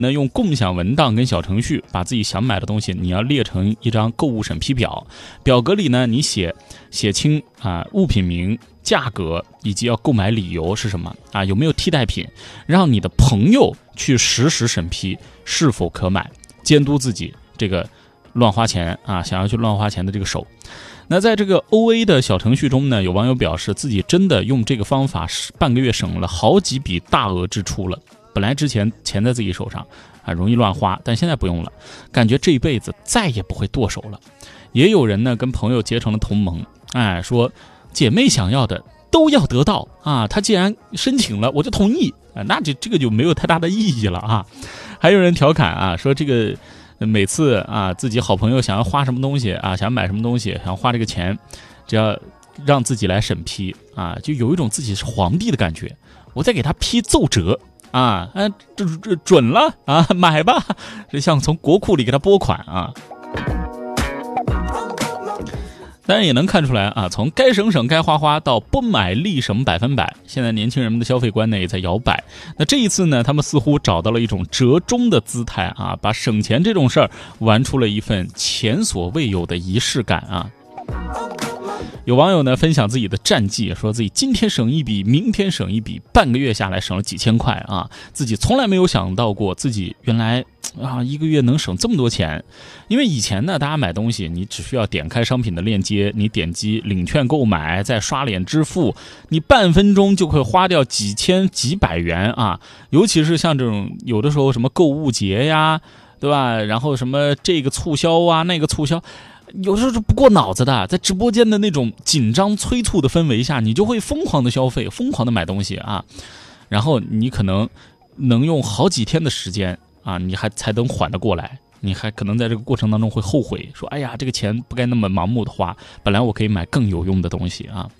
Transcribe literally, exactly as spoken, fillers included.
那用共享文档跟小程序把自己想买的东西你要列成一张购物审批表，表格里呢你写写清啊物品名、价格以及要购买理由是什么啊，有没有替代品，让你的朋友去实时审批是否可买，监督自己这个乱花钱啊，想要去乱花钱的这个手。那在这个 O A 的小程序中呢，有网友表示自己真的用这个方法半个月省了好几笔大额支出了。本来之前钱在自己手上啊，容易乱花，但现在不用了，感觉这一辈子再也不会剁手了。也有人呢跟朋友结成了同盟，哎，说姐妹想要的都要得到啊，他既然申请了，我就同意啊，那这这个就没有太大的意义了啊。还有人调侃啊，说这个每次啊自己好朋友想要花什么东西啊，想要买什么东西，想要花这个钱，只要让自己来审批啊，就有一种自己是皇帝的感觉，我再给他批奏折。啊，哎，这这准了啊，买吧，这像从国库里给他拨款啊。当然也能看出来啊，从该省省该花花到不买立省百分百，现在年轻人们的消费观呢也在摇摆。那这一次呢，他们似乎找到了一种折中的姿态啊，把省钱这种事儿玩出了一份前所未有的仪式感啊。有网友呢分享自己的战绩，说自己今天省一笔，明天省一笔，半个月下来省了几千块啊！自己从来没有想到过自己原来啊一个月能省这么多钱。因为以前呢，大家买东西你只需要点开商品的链接，你点击领券购买，再刷脸支付，你半分钟就会花掉几千几百元啊！尤其是像这种有的时候什么购物节呀，对吧？然后什么这个促销啊，那个促销。有时候是不过脑子的，在直播间的那种紧张催促的氛围下，你就会疯狂的消费，疯狂的买东西啊，然后你可能能用好几天的时间啊，你还才能缓得过来，你还可能在这个过程当中会后悔，说哎呀，这个钱不该那么盲目的花，本来我可以买更有用的东西啊。